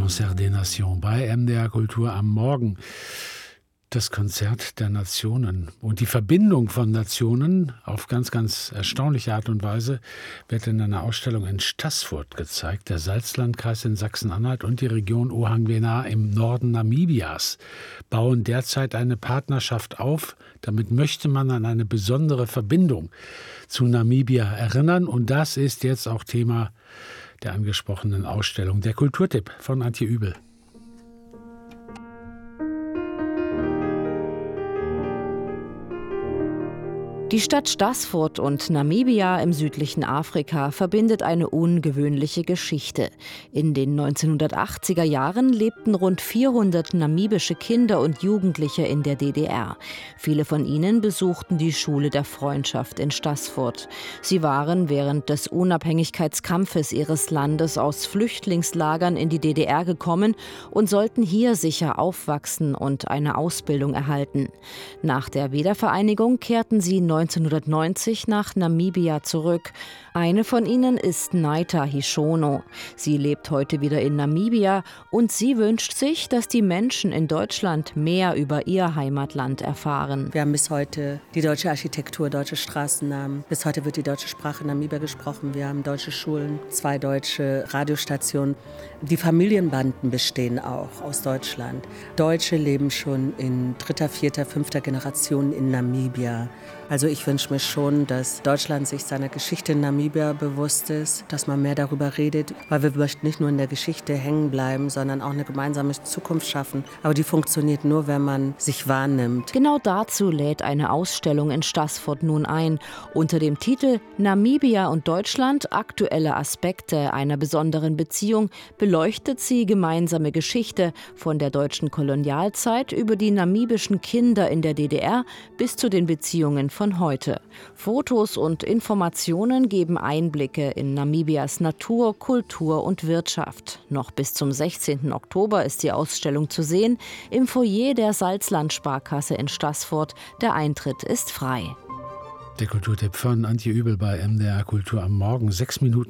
Concert des Nations bei MDR Kultur am Morgen. Das Konzert der Nationen und die Verbindung von Nationen auf ganz, ganz erstaunliche Art und Weise wird in einer Ausstellung in Staßfurt gezeigt. Der Salzlandkreis in Sachsen-Anhalt und die Region Ohangwena im Norden Namibias bauen derzeit eine Partnerschaft auf. Damit möchte man an eine besondere Verbindung zu Namibia erinnern. Und das ist jetzt auch Thema der angesprochenen Ausstellung. Der Kulturtipp von Antje Übel. Die Stadt Staßfurt und Namibia im südlichen Afrika verbindet eine ungewöhnliche Geschichte. In den 1980er Jahren lebten rund 400 namibische Kinder und Jugendliche in der DDR. Viele von ihnen besuchten die Schule der Freundschaft in Staßfurt. Sie waren während des Unabhängigkeitskampfes ihres Landes aus Flüchtlingslagern in die DDR gekommen und sollten hier sicher aufwachsen und eine Ausbildung erhalten. Nach der Wiedervereinigung kehrten sie 1990 nach Namibia zurück. Eine von ihnen ist Naita Hishono. Sie lebt heute wieder in Namibia und sie wünscht sich, dass die Menschen in Deutschland mehr über ihr Heimatland erfahren. Wir haben bis heute die deutsche Architektur, deutsche Straßennamen. Bis heute wird die deutsche Sprache in Namibia gesprochen. Wir haben deutsche Schulen, 2 deutsche Radiostationen. Die Familienbanden bestehen auch aus Deutschland. Deutsche leben schon in 3., 4., 5. Generation in Namibia. Also ich wünsche mir schon, dass Deutschland sich seiner Geschichte in Namibia bewusst ist, dass man mehr darüber redet, weil wir möchten nicht nur in der Geschichte hängen bleiben, sondern auch eine gemeinsame Zukunft schaffen. Aber die funktioniert nur, wenn man sich wahrnimmt. Genau dazu lädt eine Ausstellung in Staßfurt nun ein. Unter dem Titel Namibia und Deutschland – aktuelle Aspekte einer besonderen Beziehung beleuchtet sie gemeinsame Geschichte von der deutschen Kolonialzeit über die namibischen Kinder in der DDR bis zu den Beziehungen von heute. Fotos und Informationen geben Einblicke in Namibias Natur, Kultur und Wirtschaft. Noch bis zum 16. Oktober ist die Ausstellung zu sehen im Foyer der Salzland-Sparkasse in Staßfurt. Der Eintritt ist frei. Der Kulturtipp von Antje Übel bei MDR Kultur am Morgen. 6 Minuten